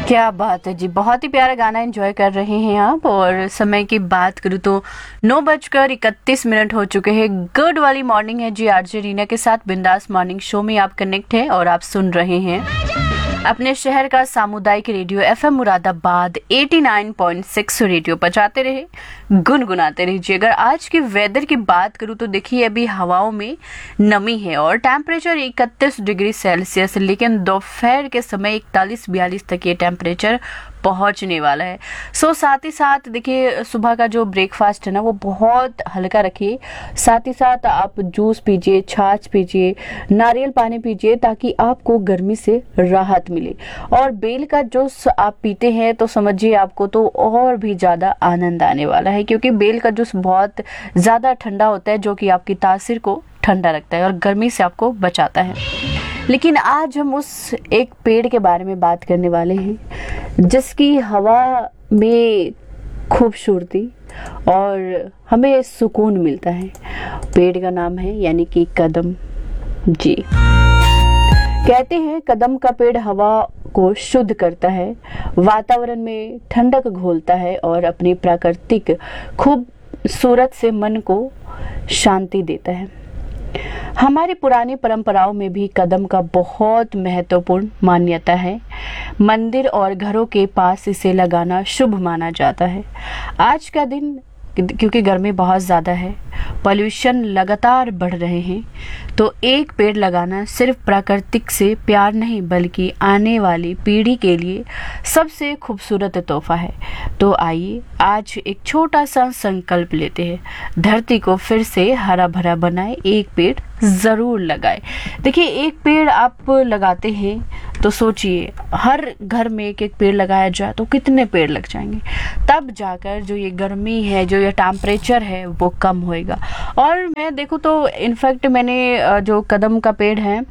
क्या बात है जी, बहुत ही प्यारा गाना एंजॉय कर रहे हैं आप। और समय की बात करूँ तो 9:31 हो चुके हैं। गुड वाली मॉर्निंग है जी, आरजे रीना के साथ बिंदास मॉर्निंग शो में आप कनेक्ट हैं और आप सुन रहे हैं अपने शहर का सामुदायिक रेडियो एफएम मुरादाबाद 89.6 रेडियो बजाते रहे, गुनगुनाते रहिए। अगर आज की वेदर की बात करूं तो देखिए अभी हवाओं में नमी है और टेम्परेचर 31 डिग्री सेल्सियस, लेकिन दोपहर के समय 41-42 तक ये टेम्परेचर पहुंचने वाला है। साथ ही साथ देखिए सुबह का जो ब्रेकफास्ट है ना वो बहुत हल्का रखिए। साथ ही साथ आप जूस पीजिए, छाछ पीजिए, नारियल पानी पीजिए ताकि आपको गर्मी से राहत मिले। और बेल का जूस आप पीते हैं तो समझिए आपको तो और भी ज़्यादा आनंद आने वाला है, क्योंकि बेल का जूस बहुत ज़्यादा ठंडा होता है जो कि आपकी तासीर को ठंडा रखता है और गर्मी से आपको बचाता है। लेकिन आज हम उस एक पेड़ के बारे में बात करने वाले हैं जिसकी हवा में खूबसूरती और हमें सुकून मिलता है। पेड़ का नाम है यानी कि कदम जी। कहते हैं कदम का पेड़ हवा को शुद्ध करता है, वातावरण में ठंडक घोलता है और अपनी प्राकृतिक खूबसूरत से मन को शांति देता है। हमारी पुरानी परंपराओं में भी कदम का बहुत महत्वपूर्ण मान्यता है। मंदिर और घरों के पास इसे लगाना शुभ माना जाता है। आज का दिन क्योंकि गर्मी बहुत ज़्यादा है, पॉल्यूशन लगातार बढ़ रहे हैं, तो एक पेड़ लगाना सिर्फ प्राकृतिक से प्यार नहीं बल्कि आने वाली पीढ़ी के लिए सबसे खूबसूरत तोहफा है। तो आइए आज एक छोटा सा संकल्प लेते हैं, धरती को फिर से हरा भरा बनाए, एक पेड़ ज़रूर लगाए। देखिए एक पेड़ आप लगाते हैं तो सोचिए हर घर में एक एक पेड़ लगाया जाए तो कितने पेड़ लग जाएंगे, तब जाकर जो ये गर्मी है, जो ये टेम्परेचर है वो कम होएगा। और मैं देखूँ तो इनफैक्ट मैंने जो कदम का पेड़ है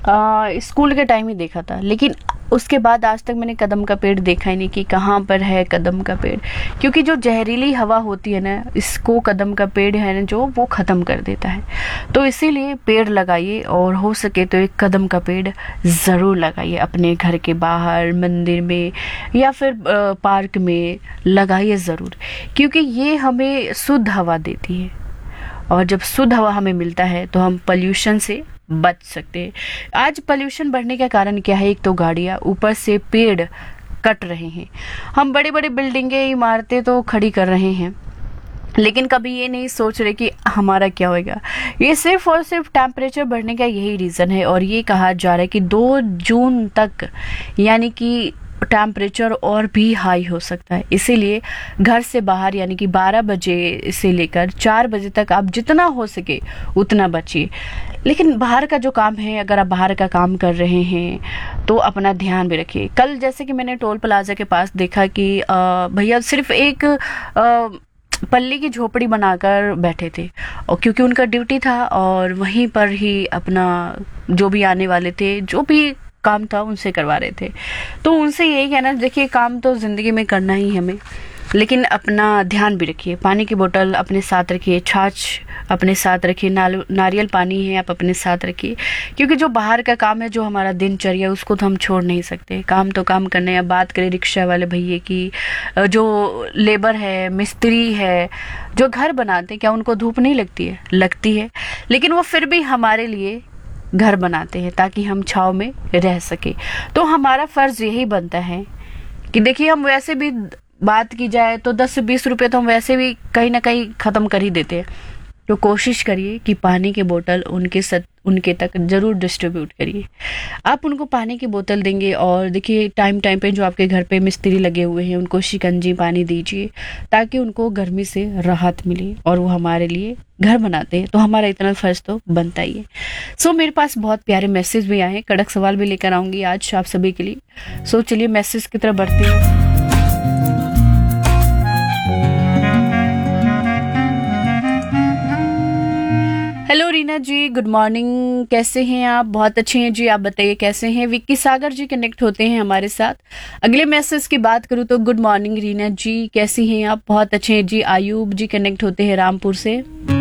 स्कूल के टाइम ही देखा था, लेकिन उसके बाद आज तक मैंने कदम का पेड़ देखा ही नहीं कि कहाँ पर है कदम का पेड़, क्योंकि जो जहरीली हवा होती है ना इसको कदम का पेड़ है ना जो वो ख़त्म कर देता है। तो इसीलिए पेड़ लगाइए और हो सके तो एक कदम का पेड़ ज़रूर लगाइए, अपने घर के बाहर, मंदिर में या फिर पार्क में लगाइए ज़रूर, क्योंकि ये हमें शुद्ध हवा देती है। और जब शुद्ध हवा हमें मिलता है तो हम पोल्यूशन से बच सकते हैं। आज पोल्यूशन बढ़ने का कारण क्या है? एक तो गाड़ियाँ, ऊपर से पेड़ कट रहे हैं। हम बड़े बड़े बिल्डिंगें, इमारतें तो खड़ी कर रहे हैं, लेकिन कभी ये नहीं सोच रहे कि हमारा क्या होएगा। ये सिर्फ और सिर्फ टेम्परेचर बढ़ने का यही रीज़न है। और ये कहा जा रहा है कि 2 जून तक यानी कि टेम्परेचर और भी हाई हो सकता है। इसीलिए घर से बाहर यानी कि 12 बजे से लेकर 4 बजे तक आप जितना हो सके उतना बचिए। लेकिन बाहर का जो काम है, अगर आप बाहर का काम कर रहे हैं तो अपना ध्यान भी रखिए। कल जैसे कि मैंने टोल प्लाजा के पास देखा कि भैया सिर्फ एक पल्ली की झोपड़ी बनाकर बैठे थे, और क्योंकि उनका ड्यूटी था और वहीं पर ही अपना जो भी आने वाले थे, जो भी काम था उनसे करवा रहे थे। तो उनसे यही कहना, देखिए काम तो ज़िंदगी में करना ही हमें, लेकिन अपना ध्यान भी रखिए। पानी की बोतल अपने साथ रखिए, छाछ अपने साथ रखिए, नारियल पानी है आप अपने साथ रखिए, क्योंकि जो बाहर का काम है, जो हमारा दिनचर्या, उसको तो हम छोड़ नहीं सकते। काम तो काम करने। अब बात करें रिक्शा वाले भैया की, जो लेबर है, मिस्त्री है, जो घर बनाते, क्या उनको धूप नहीं लगती है? लगती है, लेकिन वो फिर भी हमारे लिए घर बनाते हैं ताकि हम छाँव में रह सके। तो हमारा फ़र्ज़ यही बनता है कि देखिए हम वैसे भी बात की जाए तो 10 से 20 रुपये तो हम वैसे भी कहीं ना कहीं ख़त्म कर ही देते हैं। तो कोशिश करिए कि पानी की बोतल उनके तक ज़रूर डिस्ट्रीब्यूट करिए। आप उनको पानी की बोतल देंगे और देखिए टाइम टाइम पे जो आपके घर पे मिस्त्री लगे हुए हैं उनको शिकंजी पानी दीजिए ताकि उनको गर्मी से राहत मिले। और वो हमारे लिए घर बनाते हैं तो हमारा इतना फ़र्ज़ तो बनता ही है। मेरे पास बहुत प्यारे मैसेज भी आए हैं, कड़क सवाल भी लेकर आऊँगी आज आप सभी के लिए। चलिए मैसेज की तरफ बढ़ते हैं। हेलो रीना जी, गुड मॉर्निंग, कैसे हैं आप? बहुत अच्छे हैं जी, आप बताइए कैसे हैं? विक्की सागर जी कनेक्ट होते हैं हमारे साथ। अगले मैसेज की बात करूं तो गुड मॉर्निंग रीना जी, कैसी हैं आप? बहुत अच्छे हैं जी। आयूब जी कनेक्ट होते हैं रामपुर से।